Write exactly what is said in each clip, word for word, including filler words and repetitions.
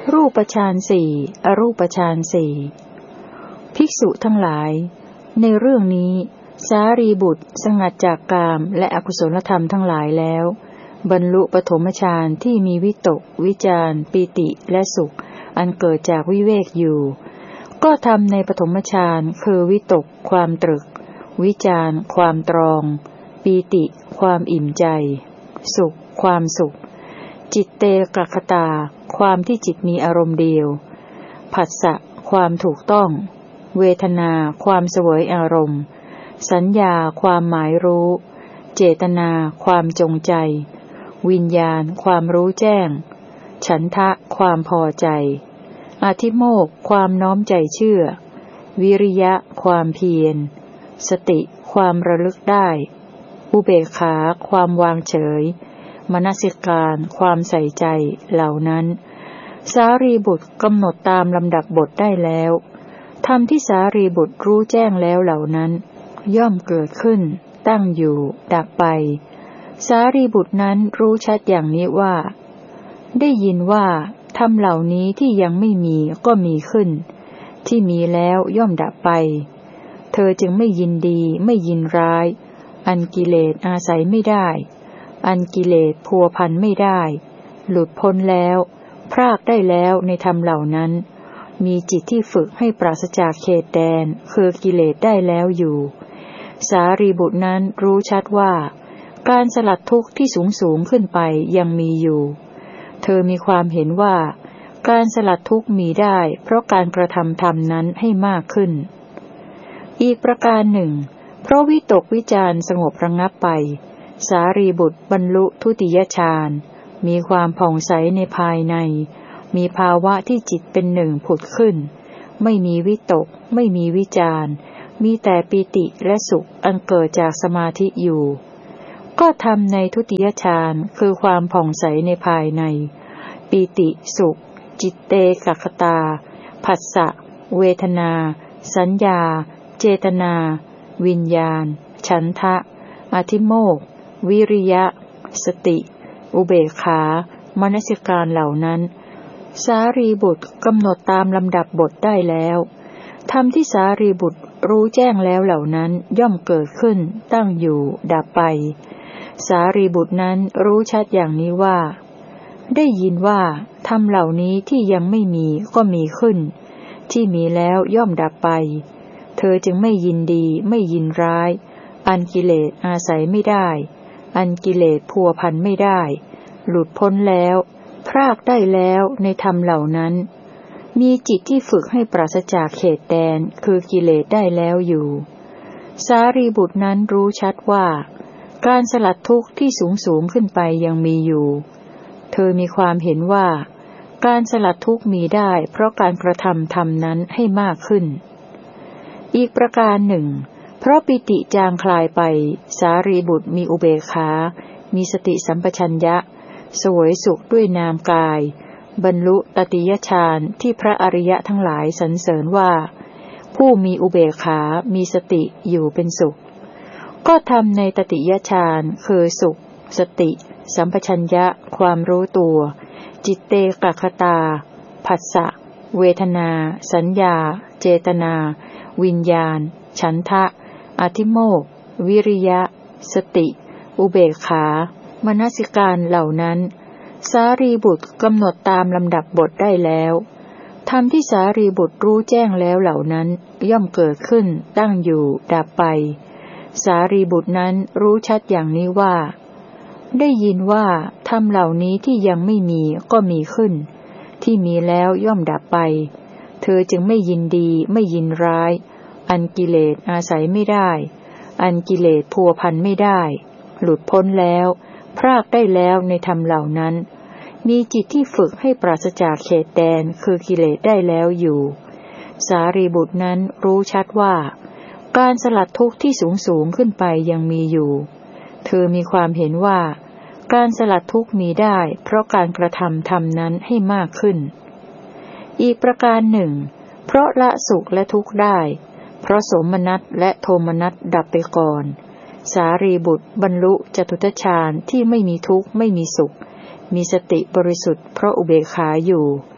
รูปฌานสี่อรูปฌานสี่ภิกษุทั้งหลายในเรื่องนี้สารีบุตรสงัดจากกามและอกุศลธรรมทั้งหลายแล้วบรรลุปฐมฌานที่มีวิตกวิจารปีติและสุขอันเกิดจากวิเวกอยู่ก็ทำในปฐมฌานคือวิตกความตรึกวิจารความตรองปีติความอิ่มใจสุขความสุขจิตเตกคตาความที่จิตมีอารมณ์เดียวผัสสะความถูกต้องเวทนาความเสวยอารมณ์สัญญาความหมายรู้เจตนาความจงใจวิญญาณความรู้แจ้งฉันทะความพอใจอธิโมกข์ความน้อมใจเชื่อวิริยะความเพียรสติความระลึกได้อุเบกขาความวางเฉยมนสิการความใส่ใจเหล่านั้นสารีบุตรกำหนดตามลำดับบทได้แล้วธรรมที่สารีบุตรรู้แจ้งแล้วเหล่านั้นย่อมเกิดขึ้นตั้งอยู่ดับไปสารีบุตรนั้นรู้ชัดอย่างนี้ว่าได้ยินว่าธรรมเหล่านี้ที่ยังไม่มีก็มีขึ้นที่มีแล้วย่อมดับไปเธอจึงไม่ยินดีไม่ยินร้ายอันกิเลสอาศัยไม่ได้อันกิเลสพัวพันไม่ได้หลุดพ้นแล้วพรากได้แล้วในธรรมเหล่านั้นมีจิตที่ฝึกให้ปราศจากเขตแดนคือกิเลสได้แล้วอยู่สารีบุตรนั้นรู้ชัดว่าการสลัดทุกข์ที่สูงสูงขึ้นไปยังมีอยู่เธอมีความเห็นว่าการสลัดทุกข์มีได้เพราะการกระทำธรรมนั้นให้มากขึ้นอีกประการหนึ่งเพราะวิตกวิจารสงบระงับไปสารีบุตรบรรลุทุติยฌานมีความผ่องใสในภายในมีภาวะที่จิตเป็นหนึ่งผุดขึ้นไม่มีวิตกไม่มีวิจารมีแต่ปีติและสุขอันเกิดจากสมาธิอยู่ก็ทำในทุติยฌานคือความผ่องใสในภายในปีติสุขจิตเตกคตาผัสสะเวทนาสัญญาเจตนาวิญญาณฉันทะอธิโมกข์วิริยะสติอุเบกขามนสิการเหล่านั้นสารีบุตรกำหนดตามลำดับบทได้แล้วธรรมที่สารีบุตรรู้แจ้งแล้วเหล่านั้นย่อมเกิดขึ้นตั้งอยู่ดับไปสารีบุตรนั้นรู้ชัดอย่างนี้ว่าได้ยินว่าธรรมเหล่านี้ที่ยังไม่มีก็มีขึ้นที่มีแล้วย่อมดับไปเธอจึงไม่ยินดีไม่ยินร้ายอันกิเลสอาศัยไม่ได้อันกิเลสพัวพันไม่ได้หลุดพ้นแล้วพรากได้แล้วในธรรมเหล่านั้นมีจิตที่ฝึกให้ปราศจากเขตแดนคือกิเลสได้แล้วอยู่สารีบุตรนั้นรู้ชัดว่าการสลัดทุกข์ที่สูงสูงขึ้นไปยังมีอยู่เธอมีความเห็นว่าการสลัดทุกข์มีได้เพราะการกระทำธรรมนั้นให้มากขึ้นอีกประการหนึ่งเพราะปิติจางคลายไปสารีบุตรมีอุเบกขามีสติสัมปชัญญะเสวยสุขด้วยนามกายบรรลุตติยฌานที่พระอริยะทั้งหลายสรรเสริญว่าผู้มีอุเบกขามีสติอยู่เป็นสุขก็ทำในตติยฌานคือสุขสติสัมปชัญญะความรู้ตัวจิตเตกคตาผัสสะเวทนาสัญญาเจตนาวิญญาณฉันทะอธิโมกข์วิริยะสติอุเบกขามนสิการเหล่านั้นสารีบุตรกำหนดตามลำดับบทได้แล้วธรรมที่สารีบุตรรู้แจ้งแล้วเหล่านั้นย่อมเกิดขึ้นตั้งอยู่ดับไปสารีบุตรนั้นรู้ชัดอย่างนี้ว่าได้ยินว่าธรรมเหล่านี้ที่ยังไม่มีก็มีขึ้นที่มีแล้วย่อมดับไปเธอจึงไม่ยินดีไม่ยินร้ายอันกิเลสอาศัยไม่ได้อันกิเลสพัวพันไม่ได้หลุดพ้นแล้วพรากได้แล้วในธรรมเหล่านั้นมีจิตที่ฝึกให้ปราศจากเขตแดนคือกิเลสได้แล้วอยู่สารีบุตรนั้นรู้ชัดว่าการสลัดทุกข์ที่สูงสูงขึ้นไปยังมีอยู่เธอมีความเห็นว่าการสลัดทุกข์มีได้เพราะการกระทำธรรมนั้นให้มากขึ้นอีกประการหนึ่งเพราะละสุขและทุกข์ได้เพราะโสมนัสและโทมนัสดับไปก่อนสารีบุตรบรรลุจตุตฌานที่ไม่มีทุกข์ไม่มีสุขมีสติบริสุทธิ์เพราะอุเบกขาอยู่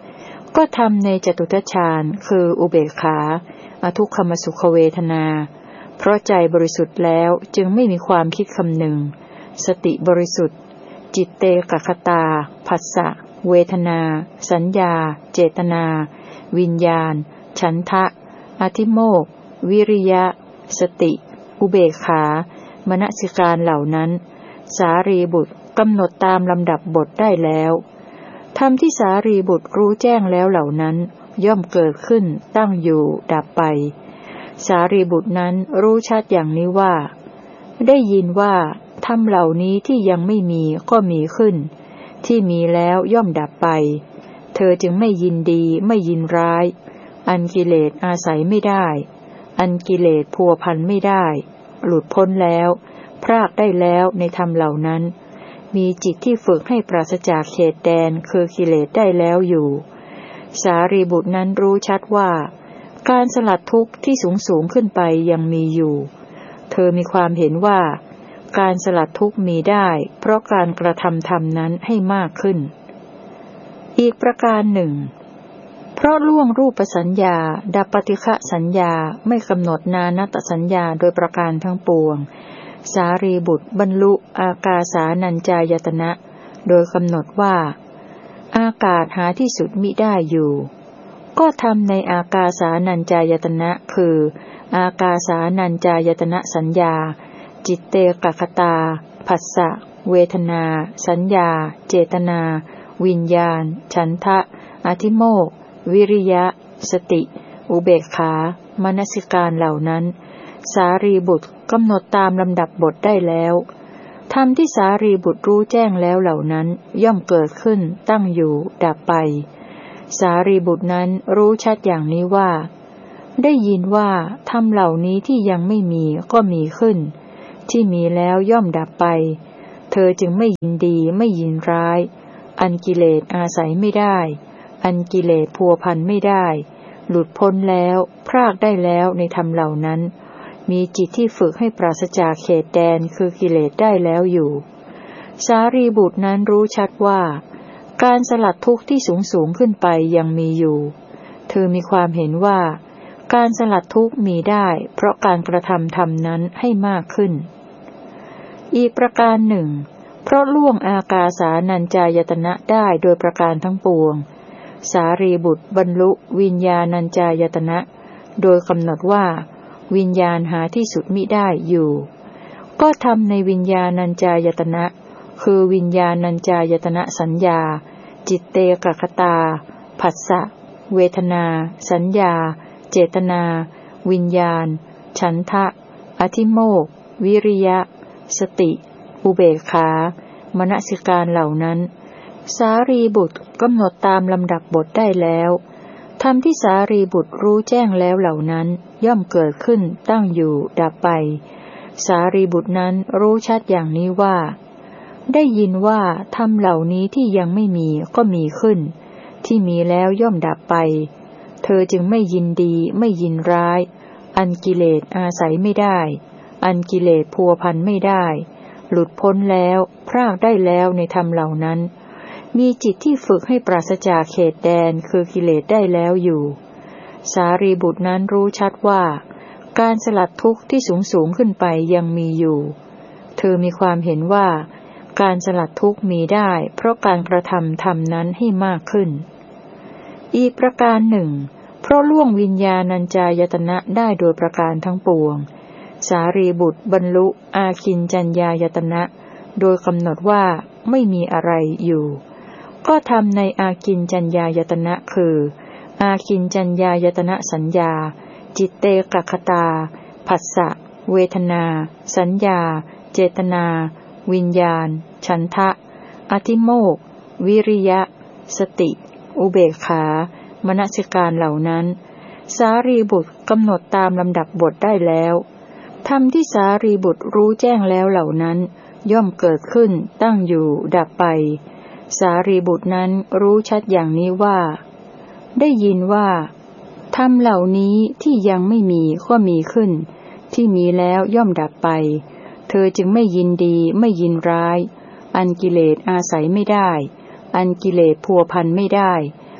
ก็ทำในจตุทัชฌานคืออุเบกขาอทุกขมสุขเวทนาเพราะใจบริสุทธิ์แล้วจึงไม่มีความคิดคำนึงสติบริสุทธิ์จิตเตกขตาผัสสะเวทนาสัญญาเจตนาวิญญาณฉันทะอธิโมกข์วิริยะสติอุเบกขามนสิการเหล่านั้นสารีบุตรกำหนดตามลำดับบทได้แล้วธรรมที่สารีบุตรรู้แจ้งแล้วเหล่านั้นย่อมเกิดขึ้นตั้งอยู่ดับไปสารีบุตรนั้นรู้ชัดอย่างนี้ว่าได้ยินว่าธรรมเหล่านี้ที่ยังไม่มีก็มีขึ้นที่มีแล้วย่อมดับไปเธอจึงไม่ยินดีไม่ยินร้ายอันกิเลสอาศัยไม่ได้อันกิเลสพัวพันไม่ได้หลุดพ้นแล้วพรากได้แล้วในธรรมเหล่านั้นมีจิตที่ฝึกให้ปราศจากเขตแดนคือกิเลสได้แล้วอยู่สารีบุตรนั้นรู้ชัดว่าการสลัดทุกข์ที่สูงสูงขึ้นไปยังมีอยู่เธอมีความเห็นว่าการสลัดทุกข์มีได้เพราะการกระทำธรรมนั้นให้มากขึ้นอีกประการหนึ่งเพราะล่วงรูปสัญญาดับปฏิฆะสัญญาไม่กำหนดนานัตสัญญาโดยประการทั้งปวงสารีบุตรบรรลุอากาสานัญจายตนะโดยกำหนดว่าอากาศหาที่สุดมิได้อยู่ก็ทำในอากาสานัญจายตนะคืออากาสานัญจายตนะสัญญาจิตเตกขตาผัสสะเวทนาสัญญาเจตนาวิญญาณฉันทะอธิโมกข์วิริยะสติอุเบกขามนสิการเหล่านั้นสารีบุตรกำหนดตามลำดับบทได้แล้วธรรมที่สารีบุตรรู้แจ้งแล้วเหล่านั้นย่อมเกิดขึ้นตั้งอยู่ดับไปสารีบุตรนั้นรู้ชัดอย่างนี้ว่าได้ยินว่าธรรมเหล่านี้ที่ยังไม่มีก็มีขึ้นที่มีแล้วย่อมดับไปเธอจึงไม่ยินดีไม่ยินร้ายอันกิเลสอาศัยไม่ได้อันกิเลสพัวพันไม่ได้หลุดพ้นแล้วพรากได้แล้วในธรรมเหล่านั้นมีจิตที่ฝึกให้ปราศจากเขตแดนคือกิเลสได้แล้วอยู่สารีบุตรนั้นรู้ชัดว่าการสลัดทุกข์ที่สูงสูงขึ้นไปยังมีอยู่เธอมีความเห็นว่าการสลัดทุกข์มีได้เพราะการกระทำธรรมนั้นให้มากขึ้นอีกประการหนึ่งเพราะล่วงอากาสานัญจายตนะได้โดยประการทั้งปวงสารีบุตรบรรลุวิญญาณัญจายตนะโดยกำหนดว่าวิญญาณหาที่สุดมิได้อยู่ก็ทำในวิญญาณัญจายตนะคือวิญญาณัญจายตนะสัญญาจิตเตกขตาผัสสะเวทนาสัญญาเจตนาวิญญาณฉันทะอธิโมกข์วิริยะสติอุเบกขามนสิการเหล่านั้นสารีบุตรกำหนดตามลำดับบทได้แล้วธรรมที่สารีบุตรรู้แจ้งแล้วเหล่านั้นย่อมเกิดขึ้นตั้งอยู่ดับไปสารีบุตรนั้นรู้ชัดอย่างนี้ว่าได้ยินว่าธรรมเหล่านี้ที่ยังไม่มีก็มีขึ้นที่มีแล้วย่อมดับไปเธอจึงไม่ยินดีไม่ยินร้ายอันกิเลสอาศัยไม่ได้อันกิเลสพัวพันไม่ได้หลุดพ้นแล้วพรากได้แล้วในธรรมเหล่านั้นมีจิตที่ฝึกให้ปราศจากเขตแดนคือกิเลสได้แล้วอยู่สารีบุตรนั้นรู้ชัดว่าการสลัดทุกข์ที่สูงสูงขึ้นไปยังมีอยู่เธอมีความเห็นว่าการสลัดทุกข์มีได้เพราะการกระทำธรรมนั้นให้มากขึ้นอีกประการหนึ่งเพราะล่วงวิญญาณัญจายตนะได้โดยประการทั้งปวงสารีบุตรบรรลุอาคินจัญญายตนะโดยกำหนดว่าไม่มีอะไรอยู่ก็ทำในอาคินจัญญายตนะคืออาคินจัญญายตนะสัญญาจิตเตกขตาผัสสะเวทนาสัญญาเจตนาวิญญาณฉันทะอธิโมกข์วิริยะสติอุเบกขามนสิการเหล่านั้นสารีบุตรกำหนดตามลำดับบทได้แล้วธรรมที่สารีบุตรรู้แจ้งแล้วเหล่านั้นย่อมเกิดขึ้นตั้งอยู่ดับไปสารีบุตรนั้นรู้ชัดอย่างนี้ว่าได้ยินว่าธรรมเหล่านี้ที่ยังไม่มีก็มีขึ้นที่มีแล้วย่อมดับไปเธอจึงไม่ยินดีไม่ยินร้ายอันกิเลสอาศัยไม่ได้อันกิเลสพัวพันไม่ได้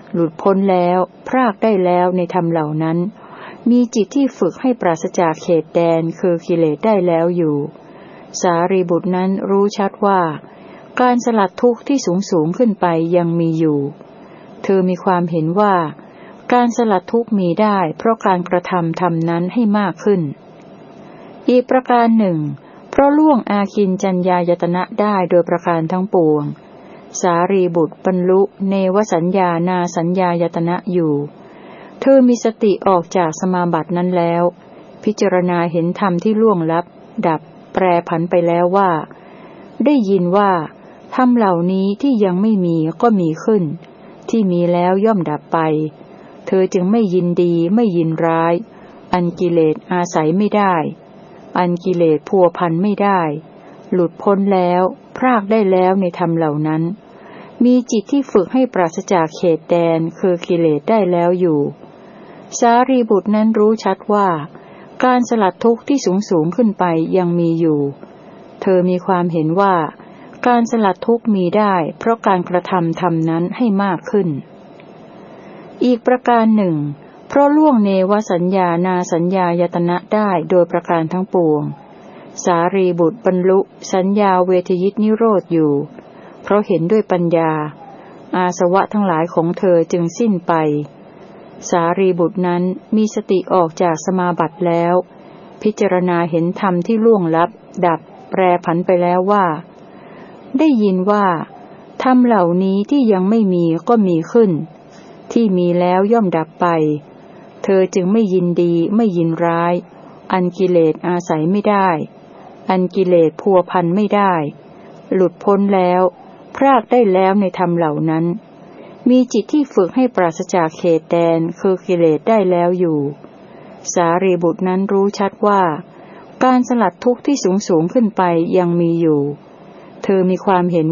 หลุดพ้นแล้วพรากได้แล้วในธรรมเหล่านั้นมีจิตที่ฝึกให้ปราศจากเขตแดนคือกิเลสได้แล้วอยู่สารีบุตรนั้นรู้ชัดว่าการสลัดทุกข์ที่สูงสูงขึ้นไปยังมีอยู่เธอมีความเห็นว่าการสลัดทุกข์มีได้เพราะการกระทำธรรมนั้นให้มากขึ้นอีกประการหนึ่งเพราะล่วงอาคินจัญญายตนะได้โดยประการทั้งปวงสารีบุตรบรรลุเนวสัญญานาสัญญายตนะอยู่เธอมีสติออกจากสมาบัตินั้นแล้วพิจารณาเห็นธรรมที่ล่วงลับดับแปรผันไปแล้วว่าได้ยินว่าธรรมเหล่านี้ที่ยังไม่มีก็มีขึ้นที่มีแล้วย่อมดับไปเธอจึงไม่ยินดีไม่ยินร้ายอันกิเลสอาศัยไม่ได้อันกิเลสพัวพันไม่ได้หลุดพ้นแล้วพรากได้แล้วในธรรมเหล่านั้นมีจิตที่ฝึกให้ปราศจากเขตแดนคือกิเลสได้แล้วอยู่สารีบุตรนั้นรู้ชัดว่าการสลัดทุกข์ที่สูงสูงขึ้นไปยังมีอยู่เธอมีความเห็นว่าการสลัดทุกข์มีได้เพราะการกระทำธรรมนั้นให้มากขึ้นอีกประการหนึ่งเพราะล่วงเนวสัญญานาสัญญายตนะได้โดยประการทั้งปวงสารีบุตรบรรลุสัญญาเวทยิตนิโรธอยู่เพราะเห็นด้วยปัญญาอาสวะทั้งหลายของเธอจึงสิ้นไปสารีบุตรนั้นมีสติออกจากสมาบัติแล้วพิจารณาเห็นธรรมที่ล่วงลับดับแปรผันไปแล้วว่าได้ยินว่าธรรมเหล่านี้ที่ยังไม่มีก็มีขึ้นที่มีแล้วย่อมดับไปเธอจึงไม่ยินดีไม่ยินร้ายอันกิเลสอาศัยไม่ได้อันกิเลสพัวพันไม่ได้หลุดพ้นแล้วพรากได้แล้วในธรรมเหล่านั้นมีจิตที่ฝึกให้ปราศจากเขตแดนคือกิเลสได้แล้วอยู่สารีบุตรนั้นรู้ชัดว่าการสลัดทุกข์ที่สูงสูงขึ้นไปยังมีอยู่เธอมีความเห็น